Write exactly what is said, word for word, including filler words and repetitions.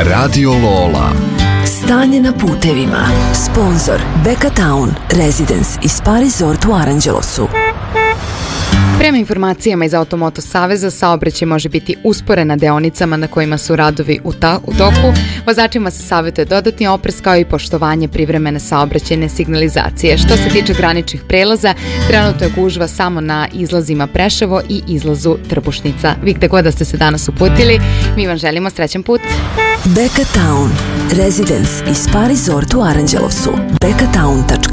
Radio Lola. Stanje na putevima. Sponzor Beka Town Residence i Spa Resort u Aranđelosu. Prema informacijama iz Automoto Saveza, saobraćaj može biti usporen na deonicama na kojima su radovi u, ta, u toku. Vozačima se savjetuje dodatni oprez kao i poštovanje privremene saobraćajne signalizacije. Što se tiče graničnih prelaza, trenutno je gužva samo na izlazima Preševo i izlazu Trbušnica. Vi gde god da ste se danas uputili, mi vam želimo srećan put. Beka Town Residence i Spa Resort u Aranđelovsu. beka town tačka